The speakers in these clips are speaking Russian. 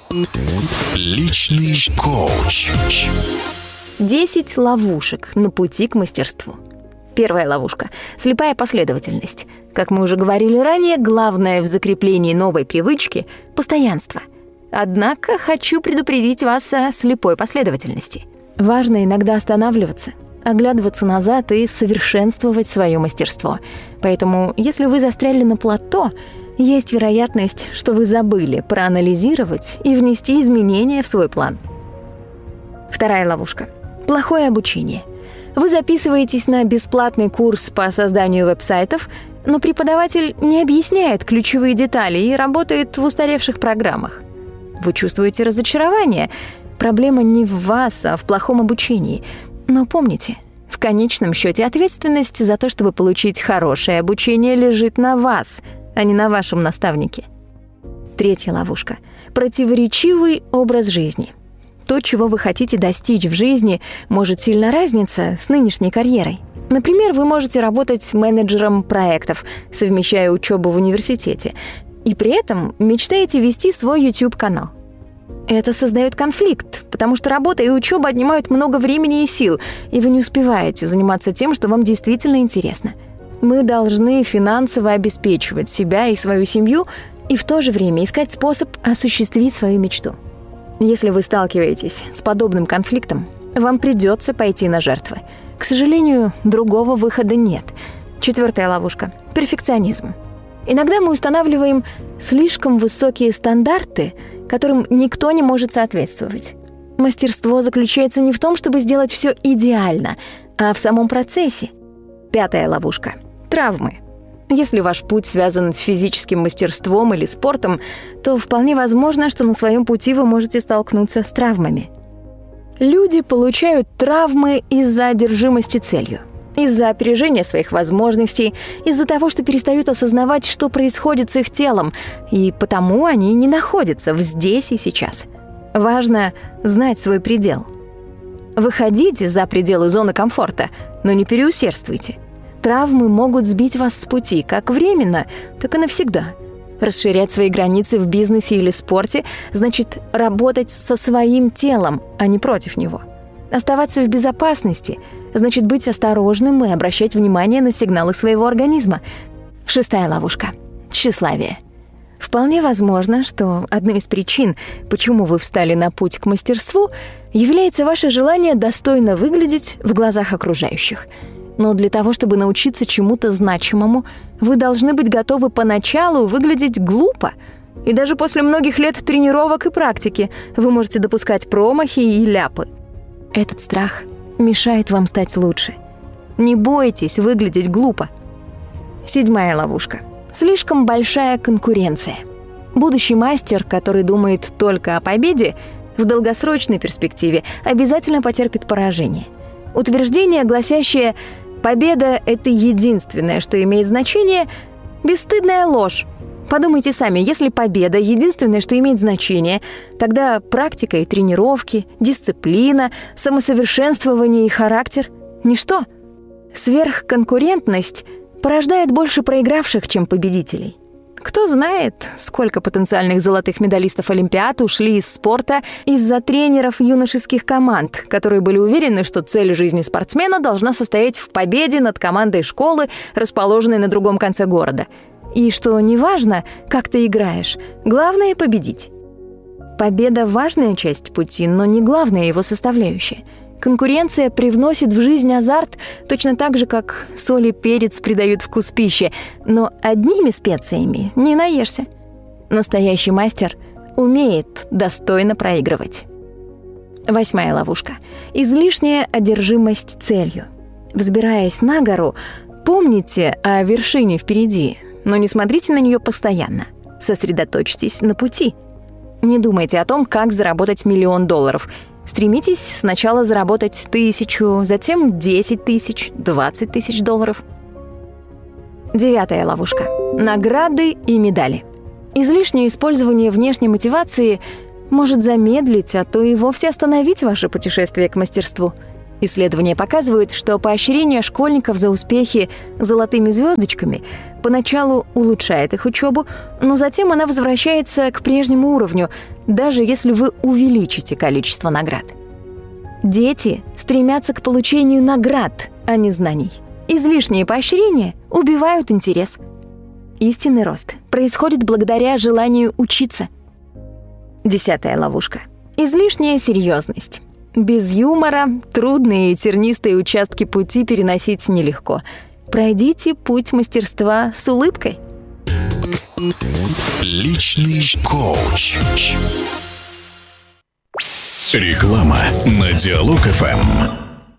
Личный коуч. 10 ловушек на пути к мастерству. Первая ловушка – слепая последовательность. Как мы уже говорили ранее, главное в закреплении новой привычки – постоянство. Однако хочу предупредить вас о слепой последовательности. Важно иногда останавливаться, оглядываться назад и совершенствовать свое мастерство. Поэтому, если вы застряли на плато, есть вероятность, что вы забыли проанализировать и внести изменения в свой план. Вторая ловушка – плохое обучение. Вы записываетесь на бесплатный курс по созданию веб-сайтов, но преподаватель не объясняет ключевые детали и работает в устаревших программах. Вы чувствуете разочарование. Проблема не в вас, а в плохом обучении. Но помните, в конечном счете ответственность за то, чтобы получить хорошее обучение, лежит на вас, а не на вашем наставнике. Третья ловушка – противоречивый образ жизни. То, чего вы хотите достичь в жизни, может сильно разниться с нынешней карьерой. Например, вы можете работать менеджером проектов, совмещая учебу в университете, и при этом мечтаете вести свой YouTube-канал. Это создает конфликт, потому что работа и учеба отнимают много времени и сил, и вы не успеваете заниматься тем, что вам действительно интересно. Мы должны финансово обеспечивать себя и свою семью и в то же время искать способ осуществить свою мечту. Если вы сталкиваетесь с подобным конфликтом, вам придется пойти на жертвы. К сожалению, другого выхода нет. Четвертая ловушка – перфекционизм. Иногда мы устанавливаем слишком высокие стандарты, которым никто не может соответствовать. Мастерство заключается не в том, чтобы сделать все идеально, а в самом процессе. Пятая ловушка – травмы. Если ваш путь связан с физическим мастерством или спортом, то вполне возможно, что на своем пути вы можете столкнуться с травмами. Люди получают травмы из-за одержимости целью, из-за опережения своих возможностей, из-за того, что перестают осознавать, что происходит с их телом, и потому они не находятся в здесь и сейчас. Важно знать свой предел. Выходите за пределы зоны комфорта, но не переусердствуйте. Травмы могут сбить вас с пути как временно, так и навсегда. Расширять свои границы в бизнесе или спорте значит работать со своим телом, а не против него. Оставаться в безопасности значит быть осторожным и обращать внимание на сигналы своего организма. Шестая ловушка – тщеславие. Вполне возможно, что одной из причин, почему вы встали на путь к мастерству, является ваше желание достойно выглядеть в глазах окружающих. Но для того, чтобы научиться чему-то значимому, вы должны быть готовы поначалу выглядеть глупо. И даже после многих лет тренировок и практики вы можете допускать промахи и ляпы. Этот страх мешает вам стать лучше. Не бойтесь выглядеть глупо. Седьмая ловушка. Слишком большая конкуренция. Будущий мастер, который думает только о победе, в долгосрочной перспективе обязательно потерпит поражение. Утверждение, гласящее «победа — это единственное, что имеет значение», — бесстыдная ложь. Подумайте сами, если победа — единственное, что имеет значение, тогда практика и тренировки, дисциплина, самосовершенствование и характер — ничто. Сверхконкурентность порождает больше проигравших, чем победителей. Кто знает, сколько потенциальных золотых медалистов Олимпиад ушли из спорта из-за тренеров юношеских команд, которые были уверены, что цель жизни спортсмена должна состоять в победе над командой школы, расположенной на другом конце города. И что неважно, как ты играешь, главное — победить. Победа — важная часть пути, но не главная его составляющая. Конкуренция привносит в жизнь азарт точно так же, как соль и перец придают вкус пище, но одними специями не наешься. Настоящий мастер умеет достойно проигрывать. Восьмая ловушка. Излишняя одержимость целью. Взбираясь на гору, помните о вершине впереди, но не смотрите на нее постоянно. Сосредоточьтесь на пути. Не думайте о том, как заработать $1 миллион. Стремитесь сначала заработать 1000, затем 10 тысяч, 20 тысяч долларов. Девятая ловушка. Награды и медали. Излишнее использование внешней мотивации может замедлить, а то и вовсе остановить ваше путешествие к мастерству. Исследования показывают, что поощрение школьников за успехи золотыми звездочками поначалу улучшает их учебу, но затем она возвращается к прежнему уровню, даже если вы увеличите количество наград. Дети стремятся к получению наград, а не знаний. Излишние поощрения убивают интерес. Истинный рост происходит благодаря желанию учиться. 10-я ловушка. Излишняя серьезность. Без юмора трудные и тернистые участки пути переносить нелегко. Пройдите путь мастерства с улыбкой. Личный коуч. Реклама на Диалог ФМ.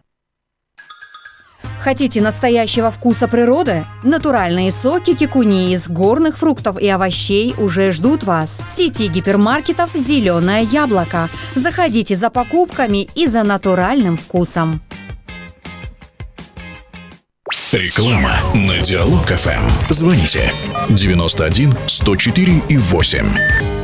Хотите настоящего вкуса природы? Натуральные соки кикуни из горных фруктов и овощей уже ждут вас. В сети гипермаркетов «Зеленое яблоко». Заходите за покупками и за натуральным вкусом. Реклама на Диалог ФМ. Звоните 91 104 и 8.